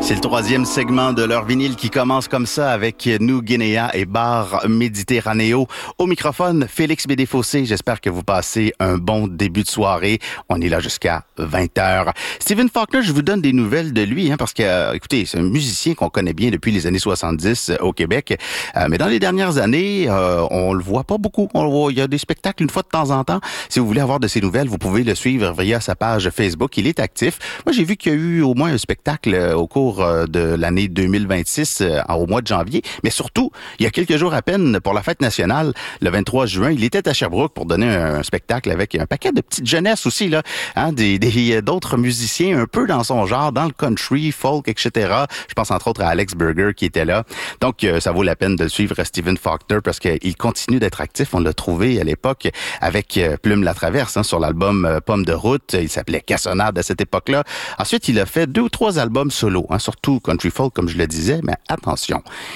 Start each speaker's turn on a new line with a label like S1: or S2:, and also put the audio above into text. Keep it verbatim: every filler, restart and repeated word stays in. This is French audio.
S1: C'est le troisième segment de leur vinyle qui commence comme ça avec New Guinea et Bar Méditerranéo. Au microphone, Félix Bédéfossé. J'espère que vous passez un bon début de soirée. On est là jusqu'à vingt heures. Stephen Faulkner, je vous donne des nouvelles de lui, hein, parce que, euh, écoutez, c'est un musicien qu'on connaît bien depuis les années soixante-dix euh, au Québec. Euh, mais dans les dernières années, euh, on le voit pas beaucoup. On le voit, il y a des spectacles une fois de temps en temps. Si vous voulez avoir de ses nouvelles, vous pouvez le suivre via sa page Facebook. Il est actif. Moi, j'ai vu qu'il y a eu au moins un spectacle euh, au cours de l'année deux mille vingt-six euh, au mois de janvier. Mais surtout, il y a quelques jours à peine pour la fête nationale, le vingt-trois juin, il était à Sherbrooke pour donner un, un spectacle avec un paquet de petites jeunesses aussi, là, hein, des, des d'autres musiciens un peu dans son genre, dans le country, folk, et cetera. Je pense entre autres à Alex Berger qui était là. Donc, euh, ça vaut la peine de le suivre, Stephen Faulkner, parce qu'il continue d'être actif. On l'a trouvé à l'époque avec euh, Plume la Traverse, hein, sur l'album euh, Pomme de route. Il s'appelait Cassonade à cette époque-là. Ensuite, il a fait deux ou trois albums solo, hein, surtout country folk, comme je le disais, mais attention,